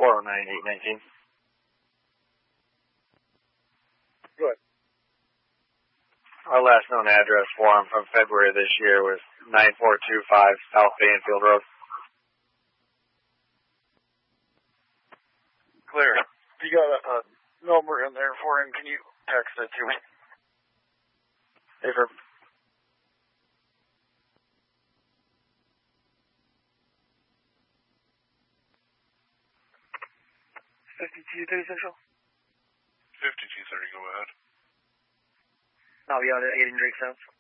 409-819. Good. Our last known address for him from February of this year was 9425 South Banfield Road. Clear. If you got a number in there for him, can you text it to me? Affirm. Central. 5230, go ahead. Now we got 8 in Drake Sounds.